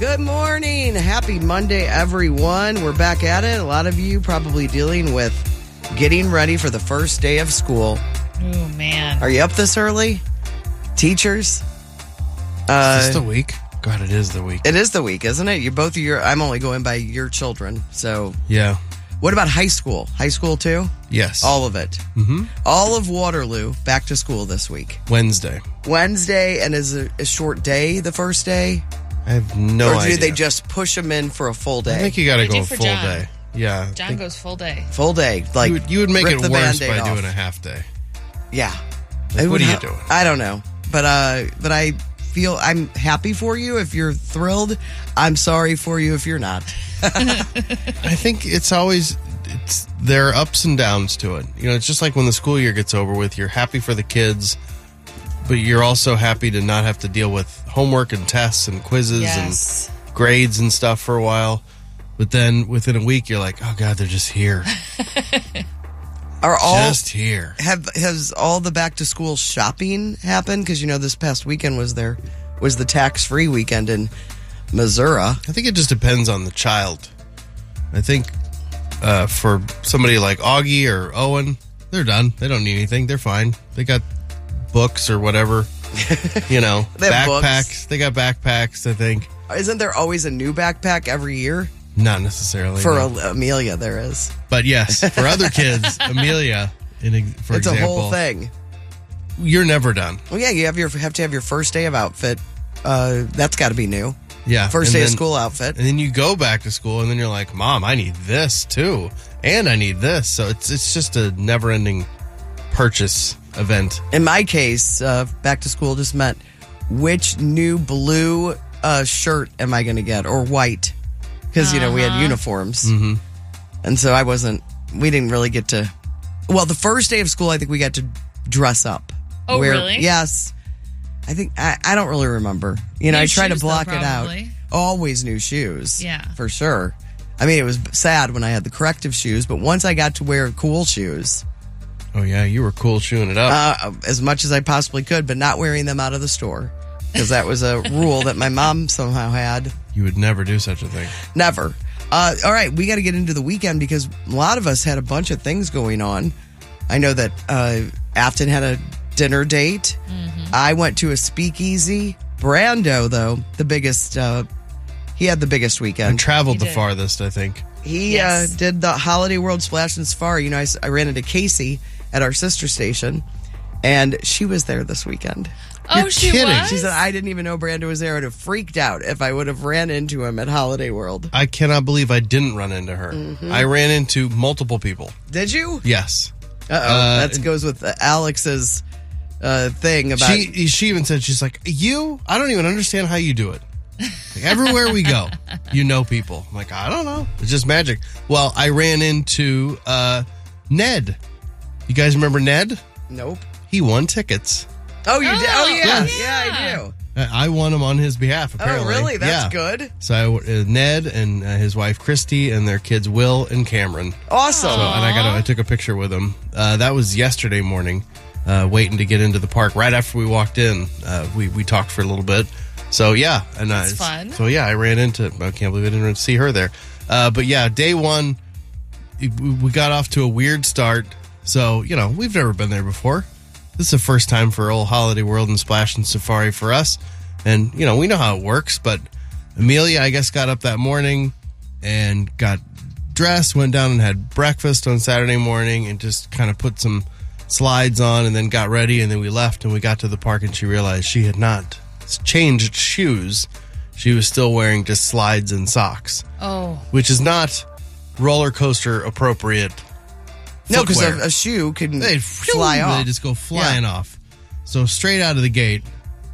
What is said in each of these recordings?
Good morning. Happy Monday, everyone. We're back at it. A lot of you probably dealing with getting ready for the first day of school. Oh, man. Are you up this early? Teachers? Is this the week? God, it is the week. It is the week, isn't it? I'm only going by your children. So, yeah. What about high school? High school too? Yes. All of it. Mm-hmm. All of Waterloo back to school this week. Wednesday, and is it a short day the first day? I have no idea. Or do they just push them in for a full day? I think you got to They go do for full John. day. Yeah. John goes full day. Full day. Like you would make rip it the worse Band-Aid by off. doing a half day. Yeah. Like, what are you doing? I don't know. But I feel I'm happy for you if you're thrilled. I'm sorry for you if you're not. I think there are ups and downs to it. You know, it's just like when the school year gets over with, you're happy for the kids, but you're also happy to not have to deal with homework and tests and quizzes and grades and stuff for a while. But then within a week, you're like, oh, God, they're just here. Just here. Has all the back to school shopping happened? Because, this past weekend was the tax-free weekend in Missouri. I think it just depends on the child. I think for somebody like Augie or Owen, they're done. They don't need anything. They're fine. They got books or whatever. They have backpacks. Books. They got backpacks, I think. Isn't there always a new backpack every year? Not necessarily. For Amelia, there is. But yes, for other kids, Amelia, for it's example. It's a whole thing. You're never done. Well, yeah, you have to have your first day of outfit. That's got to be new. Yeah. First day of school outfit. And then you go back to school, and then you're like, Mom, I need this too. And I need this. So it's just a never-ending purchase event. In my case, back to school just meant which new blue shirt am I going to get, or white? Because, we had uniforms. Mm-hmm. And so we didn't really get to, well, the first day of school, I think we got to dress up. Oh, really? Yes. I think, I don't really remember. I try to block it out. Always new shoes. Yeah. For sure. I mean, it was sad when I had the corrective shoes, but once I got to wear cool shoes. Oh, yeah, you were cool shoeing it up. As much as I possibly could, but not wearing them out of the store. Because that was a rule that my mom somehow had. You would never do such a thing. Never. All right, we got to get into the weekend because a lot of us had a bunch of things going on. I know that Afton had a dinner date. Mm-hmm. I went to a speakeasy. Brando, though, he had the biggest weekend. I traveled the farthest, I think. He did the Holiday World Splash and Safari. I ran into Casey at our sister station, and she was there this weekend. Oh, she was? She said, I didn't even know Brando was there. I would have freaked out if I would have ran into him at Holiday World. I cannot believe I didn't run into her. Mm-hmm. I ran into multiple people. Did you? Yes. That goes with Alex's thing about... She even said, she's like, I don't even understand how you do it. Like, everywhere we go, people. I'm like, I don't know. It's just magic. Well, I ran into Ned. You guys remember Ned? Nope. He won tickets. Oh, you did? Oh, yeah. Yes. Yeah, I do. I won him on his behalf, apparently. Oh, really? That's good. So Ned and his wife, Christy, and their kids, Will and Cameron. Awesome. So, and I took a picture with them. That was yesterday morning, waiting to get into the park. Right after we walked in, we talked for a little bit. So, yeah. And that's fun. So, yeah, I can't believe I didn't see her there. But, yeah, day one, we got off to a weird start. So, we've never been there before. This is the first time for old Holiday World and Splash and Safari for us. And, we know how it works. But Amelia, I guess, got up that morning and got dressed, went down and had breakfast on Saturday morning and just kind of put some slides on and then got ready. And then we left and we got to the park and she realized she had not changed shoes. She was still wearing just slides and socks. Oh. Which is not roller coaster appropriate. No, because a shoe can fly off. They just go flying off. So straight out of the gate,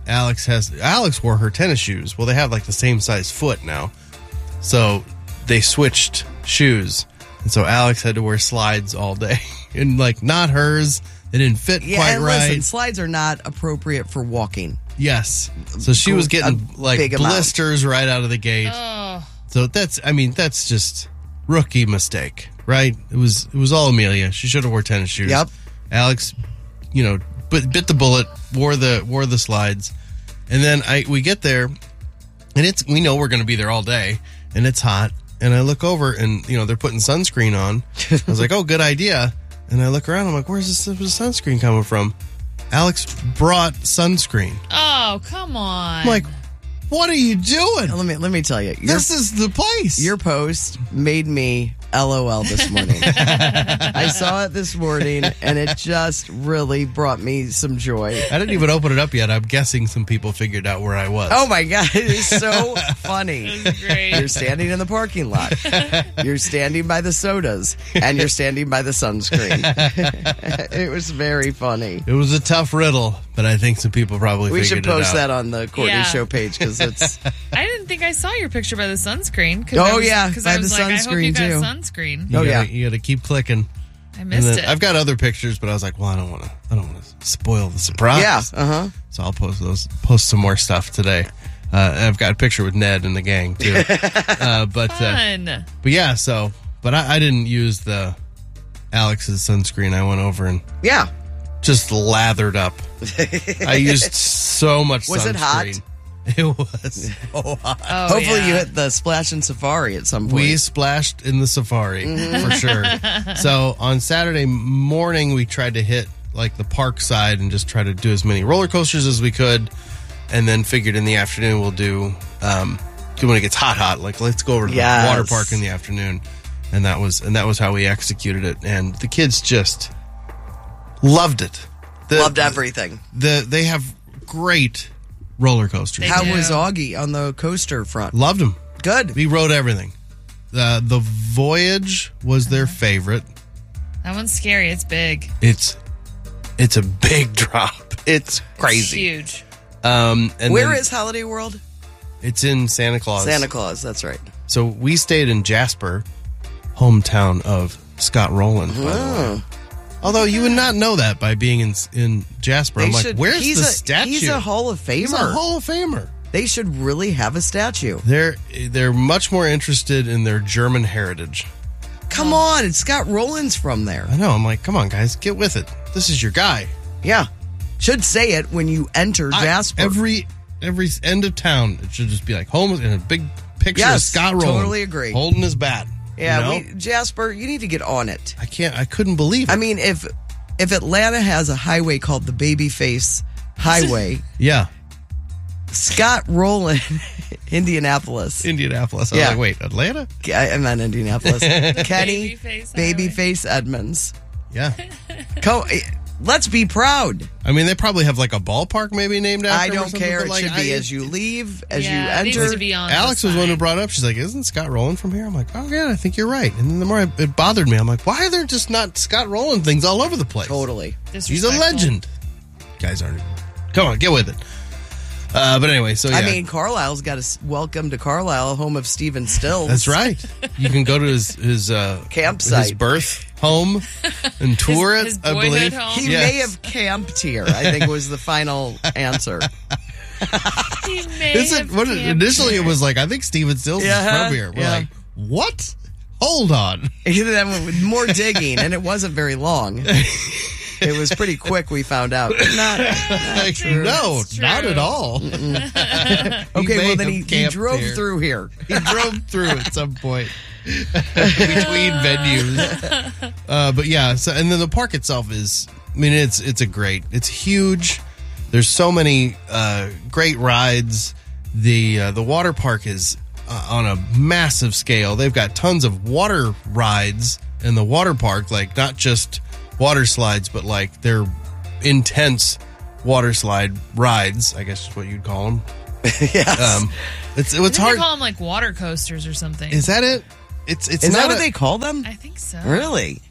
Alex wore her tennis shoes. Well, they have like the same size foot now. So they switched shoes. And so Alex had to wear slides all day. And not hers. They didn't fit quite right. Listen, slides are not appropriate for walking. Yes. So she was getting blisters right out of the gate. Oh. So that's just rookie mistake. Right? It was all Amelia. She should have wore tennis shoes. Yep. Alex, bit the bullet, wore the slides. And then we get there And we know we're going to be there all day, and it's hot. And I look over, and they're putting sunscreen on. I was like, "Oh, good idea." And I look around. I'm like, "Where's the sunscreen coming from?" Alex brought sunscreen. Oh, come on. I'm like, "What are you doing? Let me tell you. This is the place." Your post made me LOL this morning. I saw it this morning, and it just really brought me some joy. I didn't even open it up yet. I'm guessing some people figured out where I was. Oh my God, it is so funny. It was great. You're standing in the parking lot. You're standing by the sodas, and you're standing by the sunscreen. It was very funny. It was a tough riddle, but I think some people probably We figured should post it out. that on the Courtney Show page because it's. I didn't think I saw your picture by the sunscreen. By I was the like, I hope you sunscreen, got too. sunscreen. You got to keep clicking. I missed it. I've got other pictures, but I was like, well, I don't want to spoil the surprise. Yeah, So I'll post some more stuff today. I've got a picture with Ned and the gang too. Fun. But yeah, but I didn't use the Alex's sunscreen. I went over and just lathered up. I used so much sunscreen. Was it hot? It was so hot. Oh, Hopefully yeah. you hit the Splash and Safari at some point. We splashed in the Safari for sure. So on Saturday morning, we tried to hit like the park side and just try to do as many roller coasters as we could, and then figured in the afternoon we'll do when it gets hot. Like let's go over to the water park in the afternoon, and that was how we executed it. And the kids just loved it. Loved everything. They have great roller coasters. They How do. was Augie on the coaster front? Loved them. Good. We rode everything. The Voyage was their favorite. That one's scary. It's big. It's a big drop. It's crazy. It's huge. And Where then is Holiday World? it's in Santa Claus? Santa Claus, that's right. So we stayed in Jasper, hometown of Scott Rowland. By the way. Although you would not know that by being in Jasper. I'm like, where's the statue? He's a Hall of Famer. He's a Hall of Famer. They should really have a statue. They're much more interested in their German heritage. Come on, it's Scott Rowland's from there. I know. I'm like, come on, guys, get with it. This is your guy. Yeah. Should say it when you enter Jasper. Every end of town, it should just be like home and a big picture of Yes, Scott Rowland. totally agree. Holding his bat. Yeah, you know? Jasper, you need to get on it. I couldn't believe it. I mean, if Atlanta has a highway called the Babyface Highway, yeah. Scott Rowland, Indianapolis. Indianapolis. I was Yeah. like, wait, Atlanta? I meant Indianapolis. Kenny, Babyface Highway. Edmonds. Yeah. Let's be proud. I mean, they probably have like a ballpark maybe named after I him or don't something, care. but, It like, should be as you leave, as you It needs enter. to be on Alex the was the one who sign. brought it up. She's like, isn't Scott Rowland from here? I'm like, oh, yeah, I think you're right. And then the more it bothered me, I'm like, why are there just not Scott Rowland things all over the place? Totally. He's a Disrespectful. legend. Guys aren't. Come on, get with it. But anyway, so yeah. I mean, Carlisle's got a welcome to Carlisle, home of Stephen Stills. That's right. You can go to his Campsite. his birth home and tour His it, I boyhood believe. home. He Yes. may have camped here, I think was the final answer. He may Is it, have what, camped initially here. it was like, I think Steven Stills is from here. We're yeah. like, what? Hold on. Then with more digging, and it wasn't very long. It was pretty quick, we found out. Not Like, true. no, That's not true. at all. Okay, may well, then have he camped drove here. through here. He drove through at some point between venues. But yeah, so and then the park itself is, I mean, it's it's huge. There's so many great rides. The water park is on a massive scale. They've got tons of water rides in the water park, like not just water slides, but like they're intense water slide rides, I guess is what you'd call them. Yes. It's I think hard. they call them like water coasters or something. Is that it? It's Is not that what a- they call them? I think so. Really?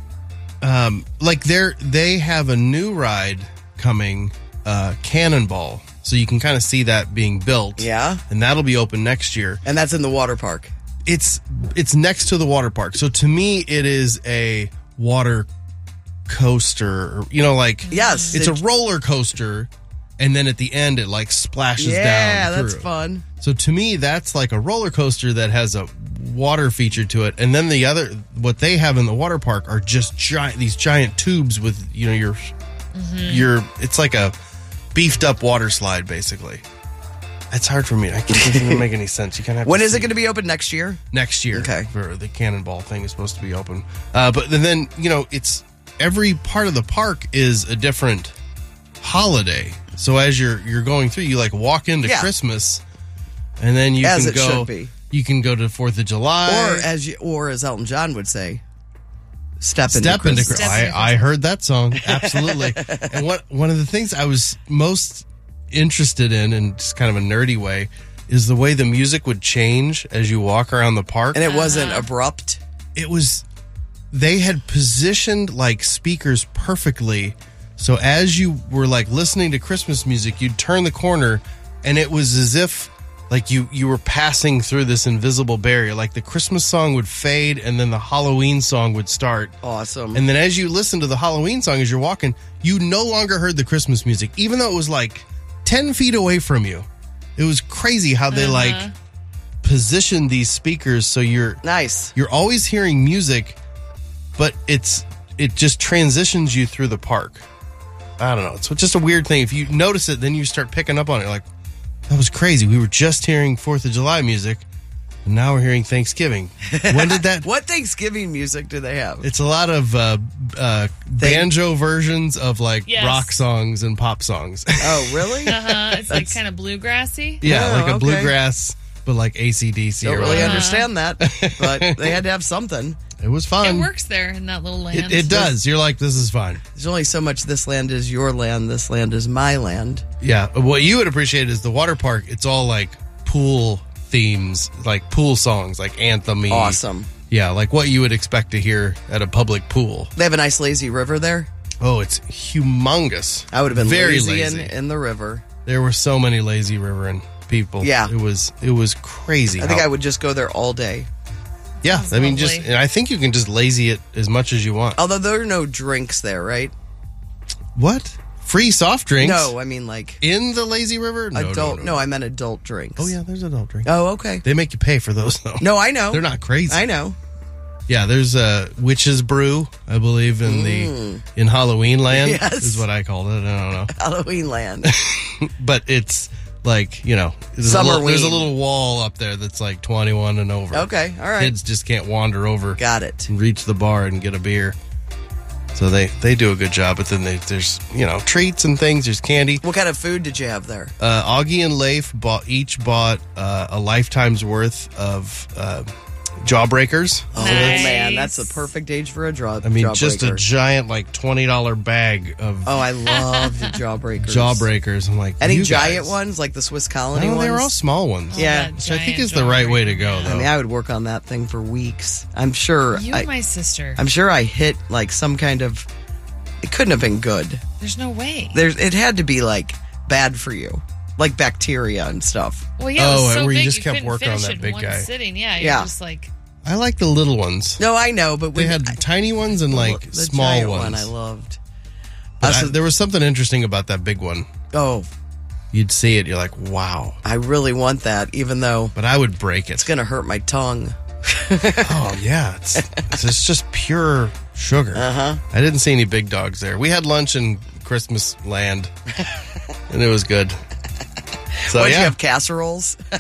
like they have a new ride coming, Cannonball. So you can kind of see that being built. Yeah. And that'll be open next year. And that's in the water park. It's next to the water park. So to me it is a water coaster, like Yes. it's a roller coaster, and then at the end it like splashes down. Yeah, that's through. fun. So to me, that's like a roller coaster that has a water feature to it, and then what they have in the water park are just these giant tubes with your it's like a beefed up water slide basically, It's hard for me. I can't even make any sense. You kind of have When to is it see. going to be open next year? Next year? Okay. For the Cannonball thing is supposed to be open. But then, it's every part of the park is a different holiday. So as you're going through, you like walk into Christmas, and then you As can it go. should be. You can go to 4th of July, or as Elton John would say, step into into Christmas. Christmas. I heard that song absolutely. And one of the things I was most interested in just kind of a nerdy way, is the way the music would change as you walk around the park. And it wasn't abrupt. It was. They had positioned like speakers perfectly. So as you were like listening to Christmas music, you'd turn the corner and it was as if like you were passing through this invisible barrier. Like the Christmas song would fade and then the Halloween song would start. Awesome. And then as you listen to the Halloween song as you're walking, you no longer heard the Christmas music, even though it was like 10 feet away from you. It was crazy how they like positioned these speakers so you're always hearing music, but it just transitions you through the park. I don't know. It's just a weird thing. If you notice it, then you start picking up on it. Like, that was crazy. We were just hearing 4th of July music, and now we're hearing Thanksgiving. When did that? What Thanksgiving music do they have? It's a lot of banjo versions of like rock songs and pop songs. Oh, really? It's like kind of bluegrassy. Yeah, Oh, like a okay. bluegrass, but like AC/DC. Don't or really whatever. understand that, but they had to have something. It was fun. It works there in that little land. It does. You're like, this is fun. There's only so much this land is your land, this land is my land. Yeah. What you would appreciate is the water park. It's all like pool themes, like pool songs, like anthem-y. Awesome. Yeah, like what you would expect to hear at a public pool. They have a nice lazy river there. Oh, it's humongous. I would have been very lazy. In the river. There were so many lazy rivering people. Yeah. It was crazy. I think I would just go there all day. Yeah, Sounds I mean, lovely. and I think you can just lazy it as much as you want. Although there are no drinks there, right? What? Free soft drinks? No, I mean like In the lazy river? No. I meant adult drinks. Oh, yeah, there's adult drinks. Oh, okay. They make you pay for those, though. No, I know. They're not crazy. I know. Yeah, there's a Witch's Brew, I believe, in Halloween Land. Yes. Is what I called it. I don't know. Halloween land. But it's like, there's a little wall up there that's like 21 and over. Okay, all right. Kids just can't wander over Got it. and reach the bar and get a beer. So they do a good job, but then there's treats and things. There's candy. What kind of food did you have there? Augie and Leif each bought a lifetime's worth of Jawbreakers. Oh Nice. man, that's the perfect age for a I mean, just a jawbreaker. giant like $20 bag of Oh, I love the jawbreakers. Jawbreakers. I'm like, Any you giant guys. ones like the Swiss Colony No, ones? they were all small ones. Yeah. that Which I think giant is the right way to jawbreaker. go, though. I mean, I would work on that thing for weeks. I'm sure. You and my sister. I'm sure I hit like some kind of. It couldn't have been good. There's no way. It had to be like bad for you, like bacteria and stuff. Well, yeah, it was so where you big, just kept couldn't working on finish that it in big one guy. Sitting. Yeah, you're Yeah. just like, I like the little ones. No, I know, but They had tiny ones and like the small giant ones. one I loved. But there was something interesting about that big one. Oh, You'd see it, you're like, wow. I really want that, even though But I would break it. it's gonna hurt my tongue. Oh yeah, it's just pure sugar. I didn't see any big dogs there. We had lunch in Christmas Land, and it was good. So What, did you yeah, have casseroles? a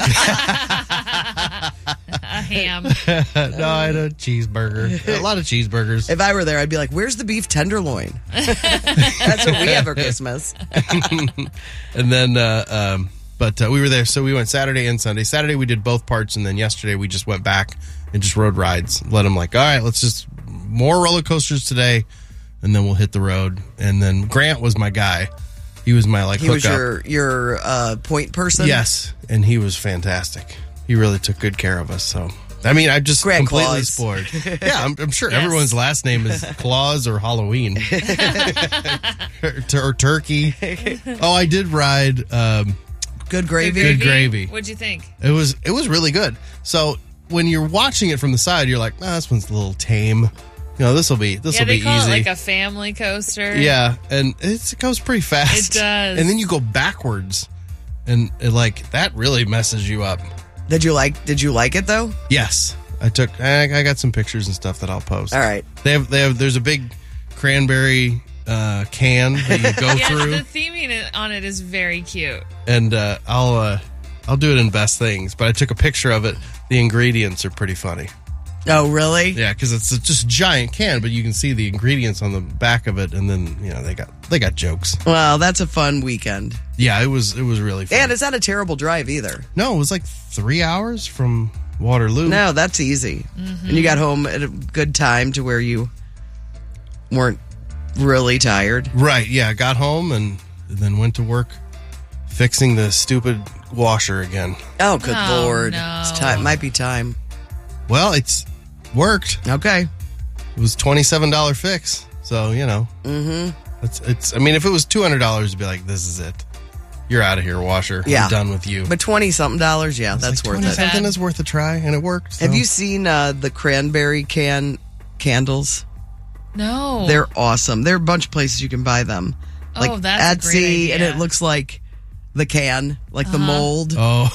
ham. no, I had a cheeseburger, a lot of cheeseburgers. If I were there, I'd be like, "Where's the beef tenderloin?" That's what we have for Christmas. And then, but we were there, so we went Saturday and Sunday. Saturday we did both parts, and then yesterday we just went back and just rode rides. Let them like, all right, let's just more roller coasters today, and then we'll hit the road. And then Grant was my guy. He was my like He was hookup. your point person. Yes, and he was fantastic. He really took good care of us. So, I mean, I just Grant completely Claus. spoiled. Yeah, I'm sure Yes. everyone's last name is Claus or Halloween or Turkey. Oh, I did ride. Good gravy. Good gravy. What'd you think? It was really good. So when you're watching it from the side, you're like, this one's a little tame. This will be Yeah, they call easy. it like a family coaster. Yeah, and it goes pretty fast. It does. And then you go backwards, and like that really messes you up. Did you like it though? Yes, I got some pictures and stuff that I'll post. All right. They have. There's a big cranberry can that you go Yeah, through, the theming on it is very cute. and I'll I'll do it in Best Things, but I took a picture of it. The ingredients are pretty funny. Oh, really? Yeah, because it's just a giant can, but you can see the ingredients on the back of it, and then they got jokes. Well, that's a fun weekend. Yeah, it was really fun. And it's not a terrible drive either. No, it was like 3 hours from Waterloo. No, that's easy. And you got home at a good time to where you weren't really tired. Right, yeah. I got home and then went to work fixing the stupid washer again. Oh, good Oh, Lord. no. It's time. Might be time. Well, it's worked. Okay. It was $27 fix. So, it's. I mean, if it was $200, it'd be like, this is it. You're out of here, washer. Yeah. I'm done with you. But $20-something, yeah, that's worth it. Something is worth a try, and it worked. So. Have you seen the cranberry can candles? No. They're awesome. There are a bunch of places you can buy them. Like Oh, that's a great Etsy, and idea. it looks like the can, like the mold. Oh,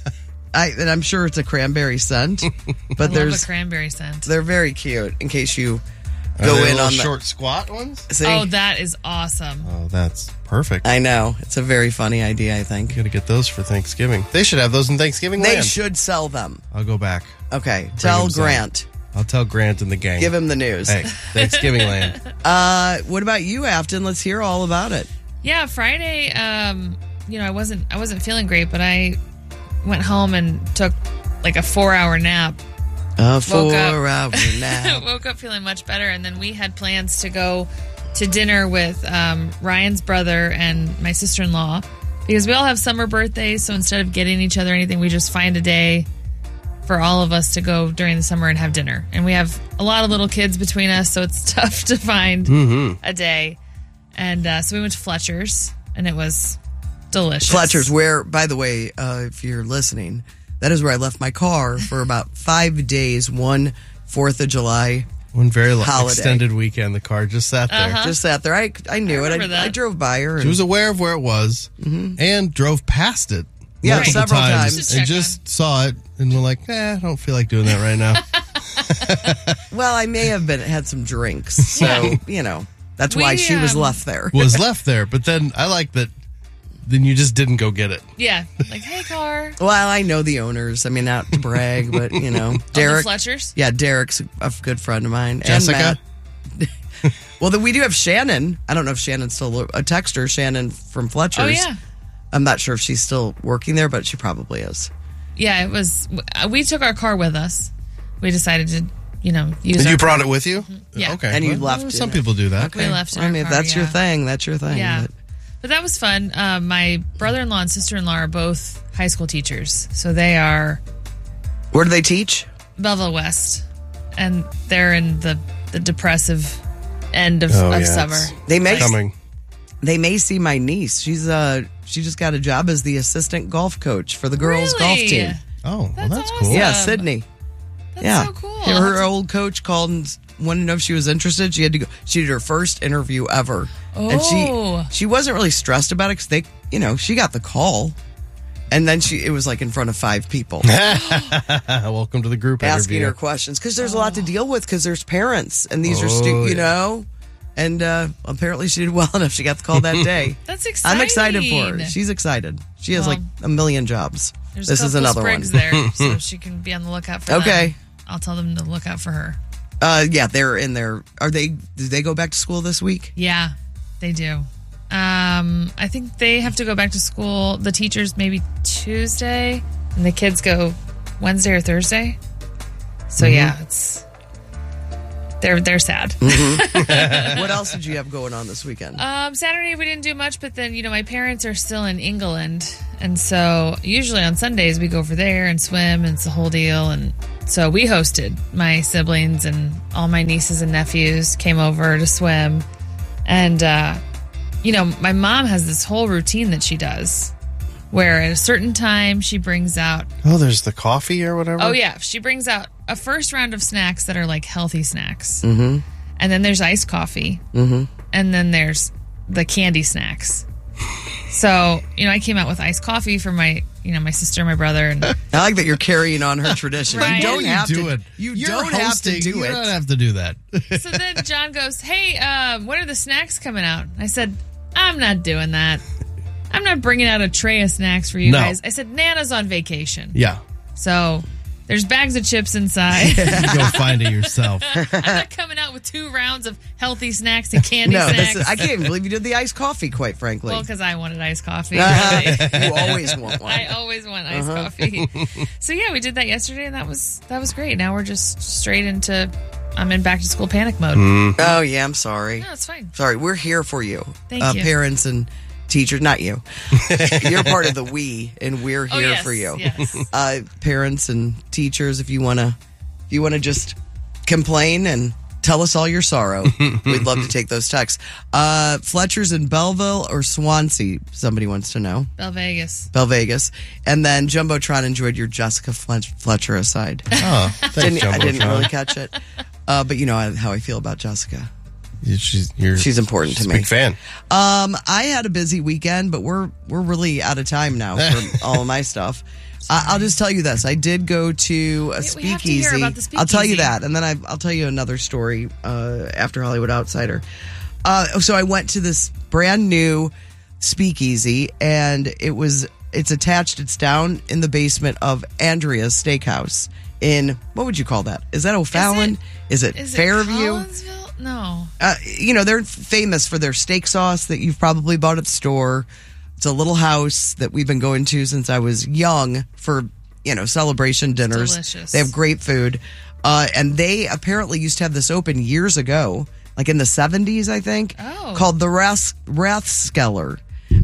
And I'm sure it's a cranberry scent, but I love a cranberry scent. they're very cute in case you Are go they in little on the short, squat ones. See? Oh, that is awesome. Oh, that's perfect. I know. It's a very funny idea, I think. Got to get those for Thanksgiving. They should have those in Thanksgiving They land. should sell them. I'll go back. Okay. Tell them some. Grant. I'll tell Grant and the gang. Give him the news. Hey, Thanksgiving land. What about you, Afton? Let's hear all about it. Yeah, Friday, I wasn't feeling great, but I went home and took like a 4-hour nap. A Woke up. 4-hour nap. Woke up feeling much better, and then we had plans to go to dinner with Ryan's brother and my sister-in-law because we all have summer birthdays. So instead of getting each other anything, we just find a day for all of us to go during the summer and have dinner. And we have a lot of little kids between us, so it's tough to find a day. And so we went to Fletcher's, and it was delicious. Fletcher's, where, by the way, if you're listening, that is where I left my car for about 5 days, one 4th of July. One very Holiday. extended weekend. The car just sat there. Just sat there. I knew I it. remember that. I drove by her. She And, was aware of where it was and drove past it. Yeah, multiple several times. times. Just And check just saw it and we're like, I don't feel like doing that right now. well, I may have had some drinks. So, that's why We, she was left there. Was left there. But then I like that then you just didn't go get it. Yeah, like, hey, car. Well, I know the owners. I mean, not to brag, but, The Derek. Fletcher's. Yeah, Derek's a good friend of mine. Jessica? And Matt. Well, then we do have Shannon. I don't know if Shannon's still a texter. Shannon from Fletcher's. Oh, yeah. I'm not sure if she's still working there, but she probably is. Yeah, it was. We took our car with us. We decided to, use And our you brought it with you? Yeah. Okay. And you Well, left Some it. people do that. We left in I our mean, if car, that's your yeah. thing, that's your thing. Yeah. But- But that was fun. My brother-in-law and sister-in-law are both high school teachers. So they are Where do they teach? Belleville West. And they're in the depressive end of Oh, yeah, summer. it's They may Coming. they may see my niece. She just got a job as the assistant golf coach for the girls' golf Really? team. Oh, well, That's that's awesome. cool. Yeah, Sydney. That's Yeah, so cool. Her old coach called and wanted to know if she was interested. She had to go. She did her first interview ever, and Oh. she wasn't really stressed about it because they, she got the call, and then it was like in front of 5 people Welcome to the group asking interview. her questions because there's a lot to deal with because there's parents and these are yeah. and apparently she did well enough. She got the call that day. That's exciting. I'm excited for her. She's excited. She has Well, like a million jobs. There's This a is couple another one. sprigs there, so she can be on the lookout for them. Okay. I'll tell them to look out for her. Yeah, they're in there. Do they go back to school this week? Yeah, they do. I think they have to go back to school. The teachers maybe Tuesday, and the kids go Wednesday or Thursday. So yeah, it's they're sad. What else did you have going on this weekend? Saturday we didn't do much, but then my parents are still in England, and so usually on Sundays we go over there and swim, and it's the whole deal. And so we hosted. My siblings and all my nieces and nephews came over to swim, and my mom has this whole routine that she does, where at a certain time she brings out. Oh, there's the coffee or whatever? Oh yeah, she brings out a first round of snacks that are like healthy snacks, and then there's iced coffee, and then there's the candy snacks. So I came out with iced coffee for my my sister and my brother, and I like that you're carrying on her tradition. Right. You don't have do to it. You You're don't have to hosting. do You it. don't have to do that. so then John goes, "Hey, when are the snacks coming out?" I said, "I'm not doing that." I'm not bringing out a tray of snacks for you No. guys. I said, Nana's on vacation. Yeah. So there's bags of chips inside. Go find it yourself. I'm not coming out with 2 rounds of healthy snacks and candy No, snacks. I can't even believe you did the iced coffee, quite frankly. Well, because I wanted iced coffee. Uh-huh. Really. You always want one. I always want iced coffee. So yeah, we did that yesterday, and that was great. Now we're just straight into I'm in back to school panic mode. Oh, yeah, I'm sorry. No, it's fine. Sorry, we're here for you. Thank you. Parents and teachers, not you. You're part of the we, and we're here yes, for you. yes. Parents and teachers, if you wanna just complain and tell us all your sorrow, we'd love to take those texts. Fletcher's in Belleville or Swansea? Somebody wants to know. Bell Vegas. Bell Vegas, and then Jumbotron enjoyed your Jessica Fletcher aside. Oh, thanks, I didn't Jumbotron. really catch it, but you know how I feel about Jessica. She's important to a me. Big fan. I had a busy weekend, but we're really out of time now for all of my stuff. I'll just tell you this: I did go to a We have to hear speakeasy. about the I'll tell you speakeasy. that, and then I'll tell you another story after Hollywood Outsider. So I went to this brand new speakeasy, and it's attached. It's down in the basement of Andrea's Steakhouse in, what would you call that? Is that O'Fallon? Is it Is Fairview? it Collinsville? No. They're famous for their steak sauce that you've probably bought at the store. It's a little house that we've been going to since I was young for, celebration dinners. Delicious. They have great food. And they apparently used to have this open years ago, like in the 70s, I think, called the Rathskeller.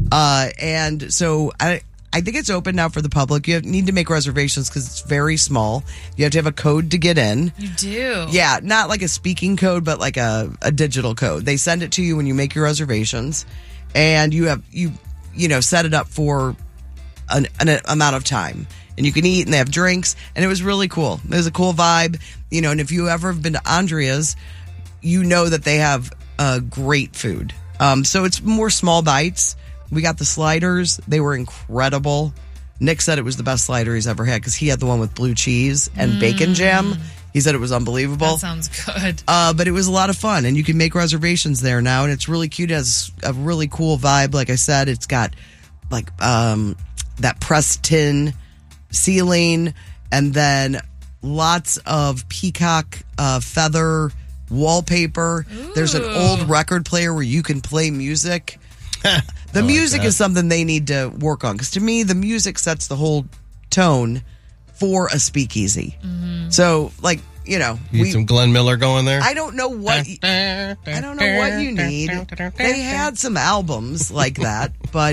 And so I think it's open now for the public. You need to make reservations because it's very small. You have to have a code to get in. You do? Yeah, not like a speaking code, but like a digital code. They send it to you when you make your reservations, and you set it up for an amount of time, and you can eat, and they have drinks, and it was really cool. It was a cool vibe, and if you ever have been to Andrea's, you know that they have great food. So it's more small bites. We got the sliders. They were incredible. Nick said it was the best slider he's ever had because he had the one with blue cheese and bacon jam. He said it was unbelievable. That sounds good. But it was a lot of fun, and you can make reservations there now, and it's really cute. It has a really cool vibe. Like I said, it's got like that pressed tin ceiling, and then lots of peacock feather wallpaper. Ooh. There's an old record player where you can play music. The music is something they need to work on, because to me, the music sets the whole tone for a speakeasy. Mm-hmm. So, You need some Glenn Miller going there? I don't know what you need. They had some albums like that, but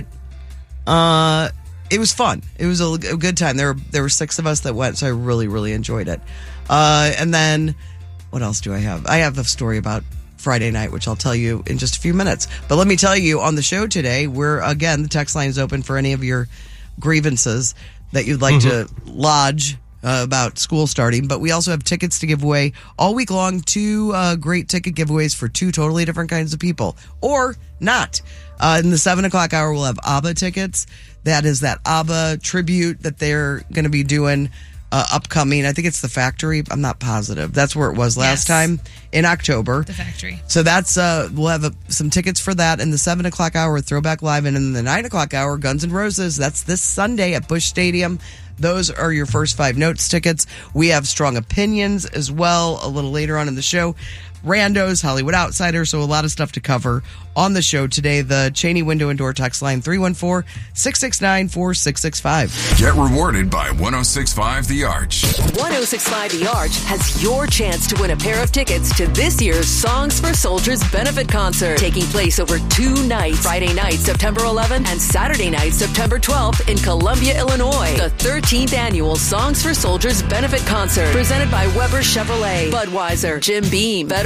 it was fun. It was a good time. There were 6 of us that went, so I really, really enjoyed it. And then, what else do I have? I have a story about Friday night, which I'll tell you in just a few minutes. But let me tell you, on the show today, the text line is open for any of your grievances that you'd like to lodge about school starting. But we also have tickets to give away all week long, 2 great ticket giveaways for 2 totally different kinds of people, or not. In the 7 o'clock hour, we'll have ABBA tickets. That is that ABBA tribute that they're going to be doing upcoming. I think it's the Factory. I'm not positive. That's where it was last time in October. The Factory. So that's we'll have some tickets for that in the 7 o'clock hour, Throwback Live, and in the 9 o'clock hour, Guns N' Roses. That's this Sunday at Busch Stadium. Those are your first 5 notes tickets. We have Strong Opinions as well a little later on in the show. Randos, Hollywood Outsider, so a lot of stuff to cover on the show today. The Cheney Window and Door text line 314-669-4665. Get rewarded by 106.5 The Arch. 106.5 The Arch has your chance to win a pair of tickets to this year's Songs for Soldiers benefit concert, taking place over 2 nights, Friday night, September 11th, and Saturday night, September 12th in Columbia, Illinois. The 13th annual Songs for Soldiers benefit concert, presented by Weber Chevrolet, Budweiser, Jim Beam,